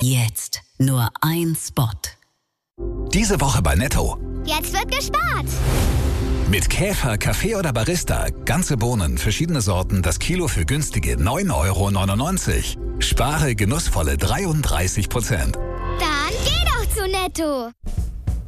Jetzt nur ein Spot. Diese Woche bei Netto. Jetzt wird gespart. Mit Käfer, Kaffee oder Barista. Ganze Bohnen, verschiedene Sorten, das Kilo für günstige 9,99 €. Spare genussvolle 33%. Dann geh doch zu Netto.